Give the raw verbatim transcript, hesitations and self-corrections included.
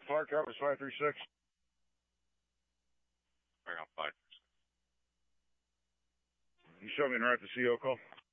Clark, that was five three six. Right on five. You show me an right to C O call.